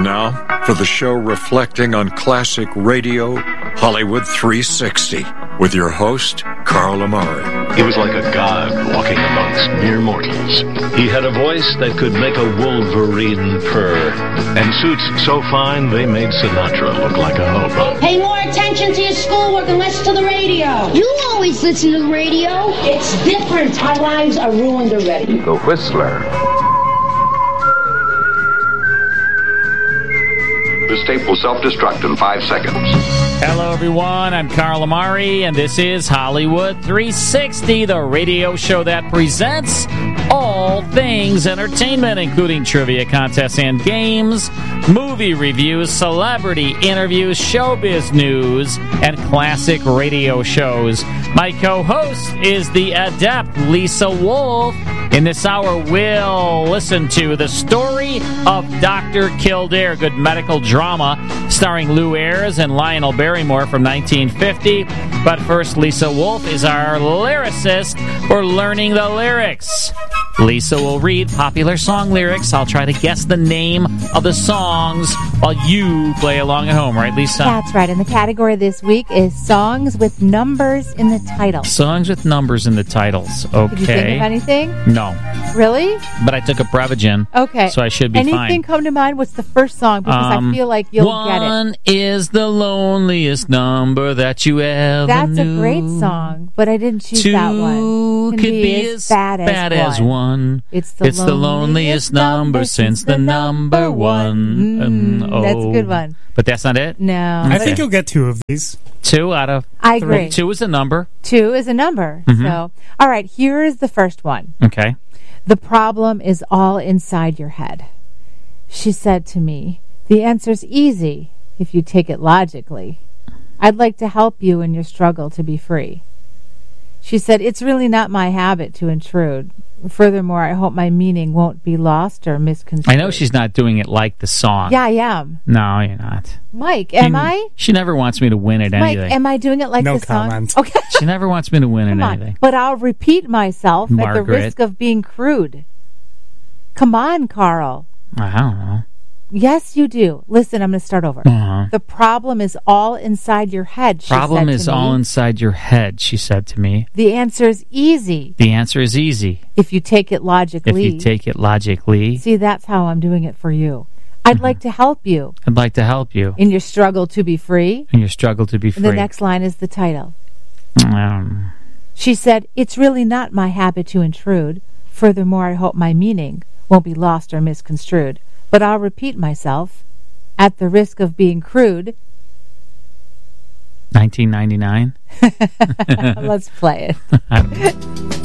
And now, for the show reflecting on classic radio, Hollywood 360, with your host, Carl Amari. He was like a god walking amongst mere mortals. He had a voice that could make a wolverine purr, and suits so fine they made Sinatra look like a hobo. Pay more attention to your schoolwork and less to the radio. You always listen to the radio. It's different. Our lives are ruined already. The Whistler. This tape will self-destruct in 5 seconds. Hello, everyone. I'm Carl Amari, and this is Hollywood 360, the radio show that presents all things entertainment, including trivia contests and games, movie reviews, celebrity interviews, showbiz news, and classic radio shows. My co-host is the adept Lisa Wolf. In this hour, we'll listen to the story of Dr. Kildare, good medical drama starring Lou Ayres and Lionel Barrymore from 1950. But first, Lisa Wolf is our lyricist for Learning the Lyrics. Lisa will read popular song lyrics. I'll try to guess the name of the songs while you play along at home, right, Lisa? That's right. And the category this week is songs with numbers in the title. Songs with numbers in the titles. Okay. Did you think of anything? No. Really? But I took a Prevagen. Okay. So I should be fine. Anything come to mind? What's the first song? Because I feel like you'll get it. One is the loneliest number that you ever That's knew. a great song, but I didn't choose that one. Two could be as bad as one. It's the loneliest number since the number one. That's a good one. But that's not it? No. Okay. I think you'll get 2 of these. 2 out of I 3. agree. 2 is a number. 2 is a number. Mm-hmm. So, all right, here is the first one. Okay. The problem is all inside your head. She said to me, the answer's easy if you take it logically. I'd like to help you in your struggle to be free. She said, it's really not my habit to intrude. Furthermore, I hope my meaning won't be lost or misconstrued. I know she's not doing it like the song. Yeah, I am. No, you're not. Mike, am I? She never wants me to win at Mike, anything. am I doing it like No the song? comment. Okay. She never wants me to win Come at on. anything. But I'll repeat myself at the Margaret. risk of being crude. Come on, Carl. I don't know. Yes, you do. Listen, I'm going to start over. Uh-huh. The problem is all inside your head, she Problem said is to me. all inside your head, she said to me. The answer is easy The answer is easy. if you take it If logically. you take it logically, See, that's how I'm doing it for you. I'd like to help you I'd like to help you in your struggle to be free. in your struggle to be free. And the next line is the title. Um, She said, it's really not my habit to intrude. Furthermore, I hope my meaning won't be lost or misconstrued. But I'll repeat myself at the risk of being crude. 1999. Let's play it.